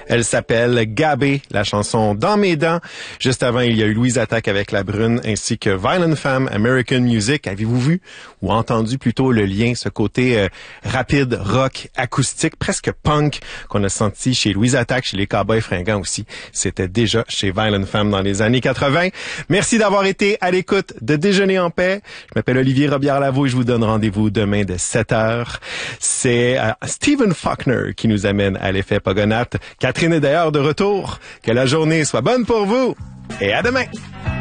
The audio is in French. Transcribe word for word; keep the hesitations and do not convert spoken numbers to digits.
Elle s'appelle Gabé, la chanson Dans mes dents. Juste avant, il y a eu Louise Attaque avec La Brune, ainsi que Violent Femmes, American Music. Avez-vous vu ou entendu plutôt le lien, ce côté euh, rapide, rock, acoustique, presque punk qu'on a senti chez Louise Attaque, chez les Cowboys Fringants aussi. C'était déjà chez Violent Femmes dans les années quatre-vingt. Merci d'avoir été à l'écoute de Déjeuner en paix. Je m'appelle Olivier Robillard-Lavaux et je vous donne rendez-vous demain de sept heures. C'est euh, Stephen Faulkner qui nous amène à l'effet Pogonath. Catherine est d'ailleurs de retour. Que la journée soit bonne pour vous et à demain!